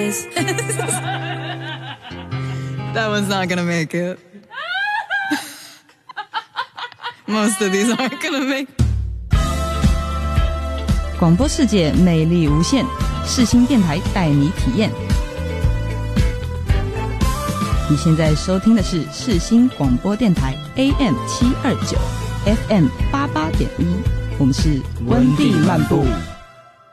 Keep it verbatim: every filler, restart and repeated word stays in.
face. That one's not gonna make it. Most of these aren't gonna make it. 广播世界魅力无限，世新电台带你体验。你现在收听的是世新广播电台 A M 七二九 F M 八八点一，我们是温蒂漫步。